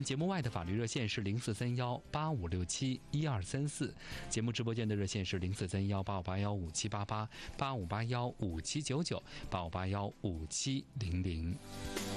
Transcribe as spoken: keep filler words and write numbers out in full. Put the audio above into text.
节目外的法律热线是零四三幺八五六七一二三四，节目直播间的热线是零四三幺八五八幺五七八八八五八幺五七九九八五八幺五七零零。